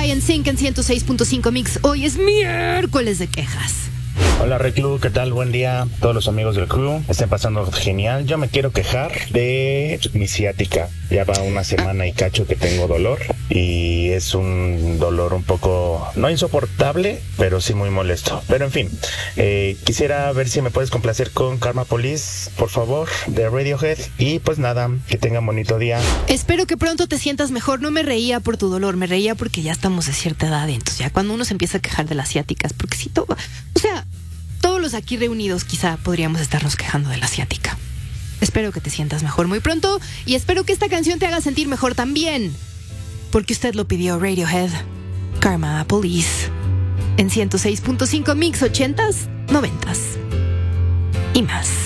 InSync en 106.5 Mix. Hoy es miércoles de quejas. Hola Reclu, ¿qué tal? Buen día. Todos los amigos del crew estén pasando genial. Yo me quiero quejar de mi ciática. Ya va una semana y cacho que tengo dolor y es un dolor un poco, no insoportable, pero sí muy molesto. Pero en fin, quisiera ver si me puedes complacer con Karma Police, por favor, de Radiohead. Y pues nada, que tengan bonito día. Espero que pronto te sientas mejor. No me reía por tu dolor, me reía porque ya estamos de cierta edad y entonces ya cuando uno se empieza a quejar de las ciáticas, porque si todo, o sea, todos los aquí reunidos quizá podríamos estarnos quejando de la ciática. Espero que te sientas mejor muy pronto y espero que esta canción te haga sentir mejor también, porque usted lo pidió. Radiohead, Karma Police, en 106.5 Mix, 80s, 90s y más.